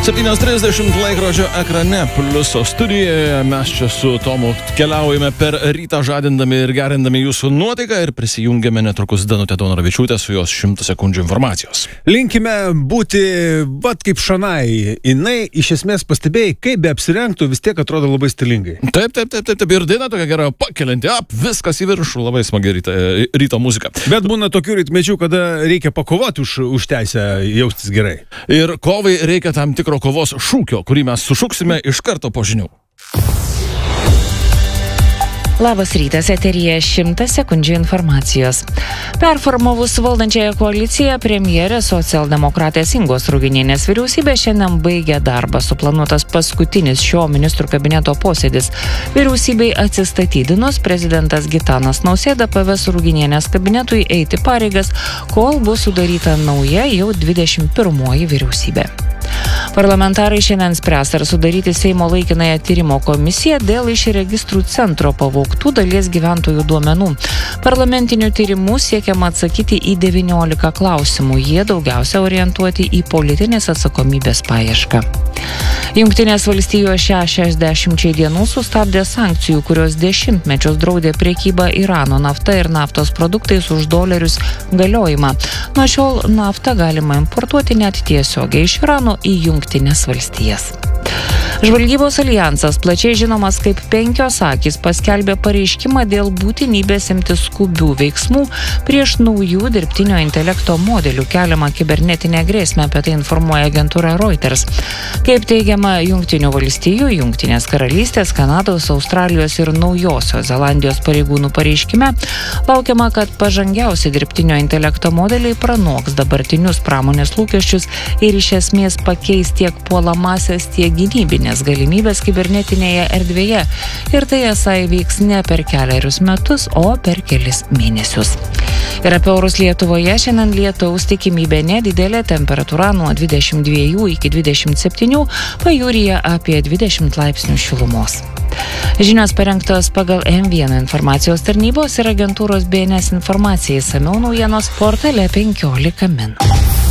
7:30 laikrodžio ekrane Pliuso studijoje. Mes čia su Tomu keliaujame per rytą, žadindami ir gerindami jūsų nuotaiką ir prisijungiame netrukus Danutę Daunoravičiūtę su jos 100 sekundžių informacijos. Linkime būti, kaip Šanai. Jinai iš esmės pastebėjai, kaip be apsirengtų, vis tiek atrodo labai stilingai. Taip. Ir daina tokia gera, pakelianti, viskas į viršų, labai smagi ryto muzika. Bet būna tokių rytmečių, kada reikia pakovoti už teisę jaustis gerai. Ir kovai reikia tam tikro kovos šūkio, kurį mes sušuksime iš karto po žinių. Labas rytas, eteryje 100 sekundžių informacijos. Performavus valdančiąją koaliciją, premjerės socialdemokratės Ingos Ruginienės vyriausybė šiandien baigė darbą. Suplanuotas paskutinis šio ministrų kabineto posėdis. Vyriausybei atsistatydinus, prezidentas Gitanas Nausėda paves Ruginienės kabinetui eiti pareigas, kol bus sudaryta nauja jau 21 vyriausybė. Parlamentarai šiandien spręs, ar sudaryti Seimo laikinąją tyrimo komisiją dėl iš registrų centro pavogtų dalies gyventojų duomenų. Parlamentiniu tyrimu siekiama atsakyti į 19 klausimų. Jie daugiausia orientuoti į politinės atsakomybės paiešką. Jungtinės valstijos 60 dienų sustabdė sankcijų, kurios dešimtmečius draudė prekybą Irano nafta ir naftos produktais už dolerius galiojimą. Nuo šiol naftą galima importuoti net tiesiogiai iš Irano į Jungtinės valstijas. Žvalgybos alijansas, plačiai žinomas kaip 5 akys, paskelbė pareiškimą dėl būtinybės imtis skubių veiksmų prieš naujų dirbtinio intelekto modelių keliamą kibernetinę grėsmę, apie tai informuoja agentūra Reuters. Kaip teigiama Jungtinių valstijų, Jungtinės karalystės, Kanados, Australijos ir Naujosios Zelandijos pareigūnų pareiškime, laukiama, kad pažangiausi dirbtinio intelekto modeliai pranoks dabartinius pramonės lūkesčius ir iš esmės pakeis tiek puolamasias, tiek gynybinės galimybės kibernetinėje erdvėje. Ir tai esą įvyks ne per kelerius metus, o per kelis mėnesius. Ir apie orus Lietuvoje šiandien lietaus tikimybė nedidelė, temperatūra nuo 22 iki 27, pajūryje apie 20 laipsnių šilumos. Žinios parengtos pagal M1 informacijos tarnybos ir agentūros BNS informacijai. Išsamiau naujienos portale 15 min.